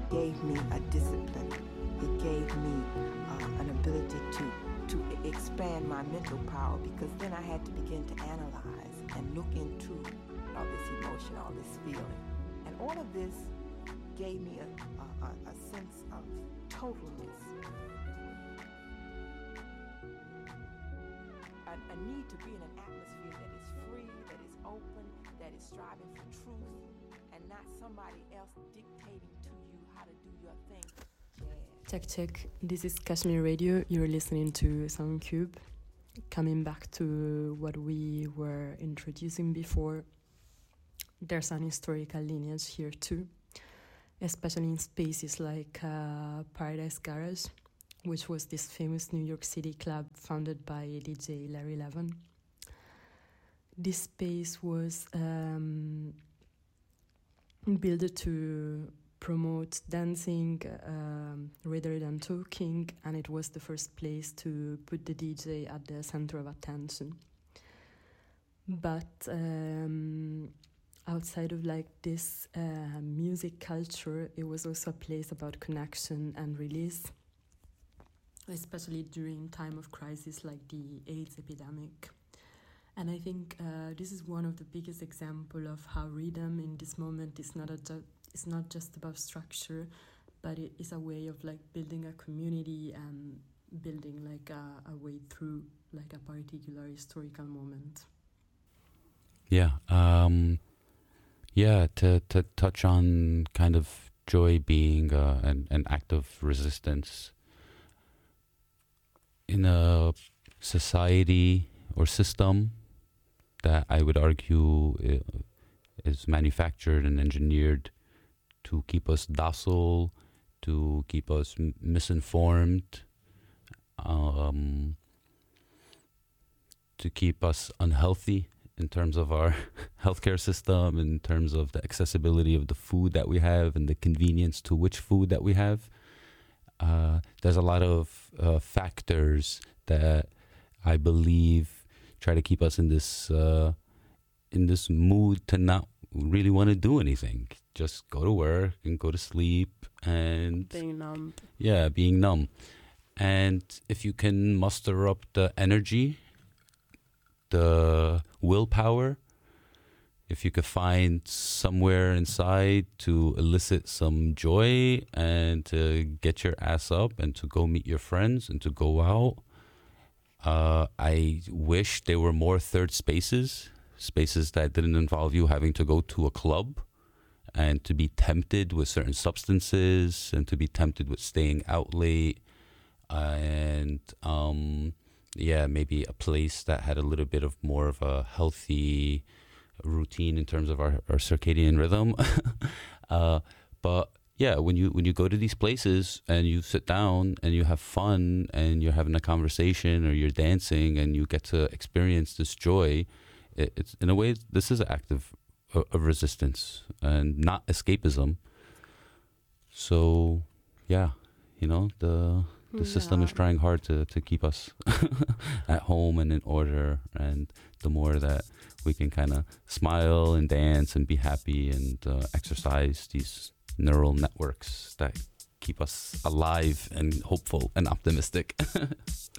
gave me a discipline. It gave me an ability to expand my mental power, because then I had to begin to analyze and look into all this emotion, all this feeling. And all of this gave me a sense of totalness. A need to be in an atmosphere that is free, that is open, that is striving for truth, and not somebody else dictating to you how to do your thing. Check, check. This is Kashmir Radio. You're listening to Soundcube. Coming back to what we were introducing before, there's an historical lineage here too, especially in spaces like Paradise Garage, which was this famous New York City club founded by DJ Larry Levin. This space was built to promote dancing rather than talking, and it was the first place to put the DJ at the center of attention. But outside of like this music culture, it was also a place about connection and release, especially during time of crisis like the AIDS epidemic. And I think this is one of the biggest example of how rhythm in this moment is not just about structure, but it is a way of like building a community and building like a way through like a particular historical moment. To touch on kind of joy being an act of resistance in a society or system that I would argue is manufactured and engineered to keep us docile, to keep us misinformed, to keep us unhealthy in terms of our healthcare system, in terms of the accessibility of the food that we have and the convenience to which food that we have. There's a lot of factors that I believe try to keep us in this mood to not really want to do anything. Just go to work and go to sleep and being numb. Yeah, being numb. And if you can muster up the energy, the willpower, if you could find somewhere inside to elicit some joy and to get your ass up and to go meet your friends and to go out, I wish there were more third spaces that didn't involve you having to go to a club and to be tempted with certain substances and to be tempted with staying out late, and maybe a place that had a little bit of more of a healthy routine in terms of our circadian rhythm. But yeah, when you go to these places and you sit down and you have fun and you're having a conversation or you're dancing and you get to experience this joy, it's in a way this is an act of resistance and not escapism. So yeah, the system is trying hard to keep us at home and in order, and the more that we can kind of smile and dance and be happy and exercise these neural networks that keep us alive and hopeful and optimistic.